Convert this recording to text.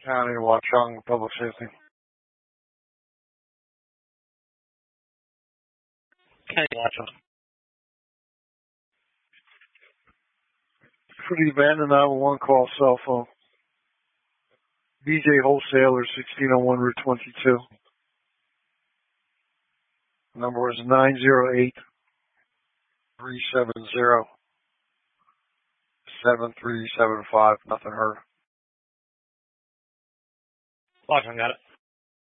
County, Watchung, Public Safety. County Watchung. For the abandoned 911 call cell phone. BJ Wholesaler, 1601 Route 22. Number is 908-370-7375. Nothing heard. Watchung, got it.